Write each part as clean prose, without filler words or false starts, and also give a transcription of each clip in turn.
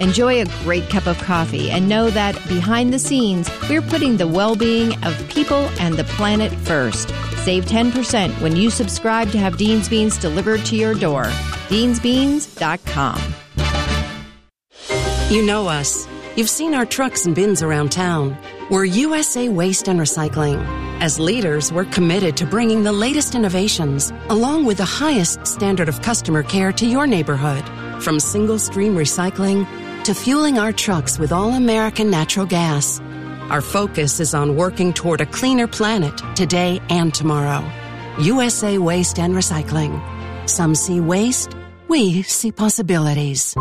Enjoy a great cup of coffee and know that behind the scenes, we're putting the well-being of people and the planet first. Save 10% when you subscribe to have Dean's Beans delivered to your door. DeansBeans.com. You know us. You've seen our trucks and bins around town. We're USA Waste and Recycling. As leaders, we're committed to bringing the latest innovations, along with the highest standard of customer care to your neighborhood. From single-stream recycling to fueling our trucks with all-American natural gas. Our focus is on working toward a cleaner planet today and tomorrow. USA Waste and Recycling. Some see waste, we see possibilities.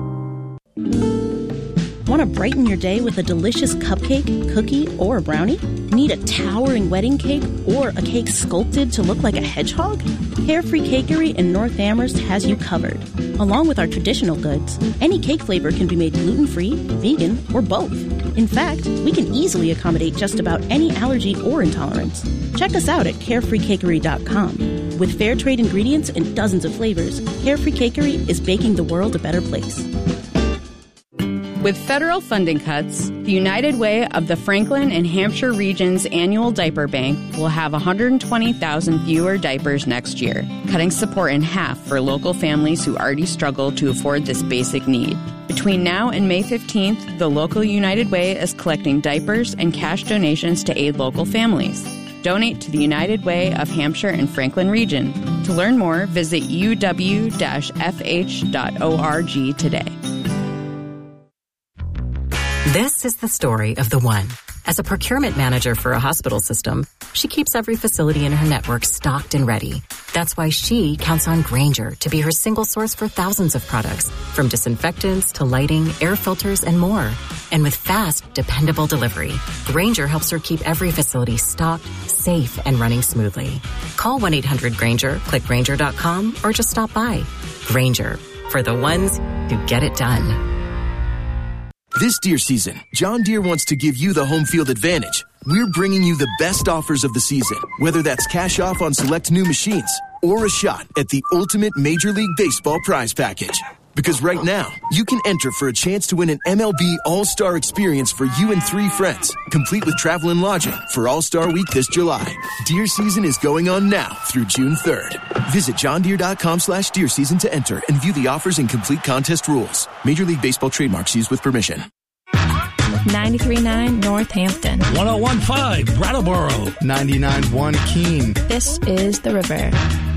Want to brighten your day with a delicious cupcake, cookie, or a brownie? Need a towering wedding cake or a cake sculpted to look like a hedgehog? Carefree Cakery in North Amherst has you covered. Along with our traditional goods, any cake flavor can be made gluten-free, vegan, or both. In fact, we can easily accommodate just about any allergy or intolerance. Check us out at carefreecakery.com. With fair trade ingredients and dozens of flavors, Carefree Cakery is baking the world a better place. With federal funding cuts, the United Way of the Franklin and Hampshire Region's annual diaper bank will have 120,000 fewer diapers next year, cutting support in half for local families who already struggle to afford this basic need. Between now and May 15th, the local United Way is collecting diapers and cash donations to aid local families. Donate to the United Way of Hampshire and Franklin Region. To learn more, visit uw-fh.org today. This is the story of the one. As a procurement manager for a hospital system, she keeps every facility in her network stocked and ready. That's why she counts on Grainger to be her single source for thousands of products, from disinfectants to lighting, air filters, and more. And with fast, dependable delivery, Grainger helps her keep every facility stocked, safe, and running smoothly. Call 1-800-GRAINGER, click Grainger.com, or just stop by. Grainger, for the ones who get it done. This deer season, John Deere wants to give you the home field advantage. We're bringing you the best offers of the season, whether that's cash off on select new machines or a shot at the ultimate Major League Baseball prize package. Because right now, you can enter for a chance to win an MLB All-Star experience for you and 3 friends, complete with travel and lodging for All-Star Week this July. Deer season is going on now through June 3rd. Visit johndeere.com/deer season to enter and view the offers and complete contest rules. Major League Baseball trademarks used with permission. 93.9 Northampton. 101.5 Brattleboro. 99.1 Keene. This is The River.